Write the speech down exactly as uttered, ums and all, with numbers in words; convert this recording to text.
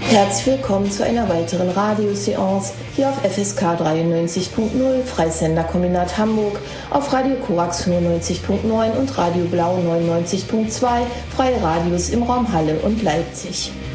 Herzlich willkommen zu einer weiteren Radioseance hier auf F S K dreiundneunzig Punkt null, Freisenderkombinat Hamburg, auf Radio Korax fünfundneunzig Punkt neun und Radio Blau neunundneunzig Punkt zwei, Freie Radios im Raum Halle und Leipzig.